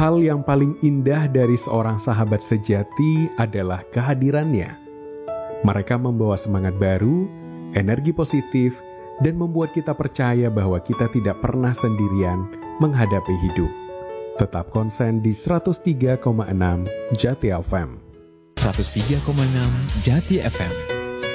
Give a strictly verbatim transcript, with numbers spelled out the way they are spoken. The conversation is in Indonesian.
Hal yang paling indah dari seorang sahabat sejati adalah kehadirannya. Mereka membawa semangat baru, energi positif, dan membuat kita percaya bahwa kita tidak pernah sendirian menghadapi hidup. Tetap konsen di seratus tiga koma enam Jati F M. seratus tiga koma enam Jati F M.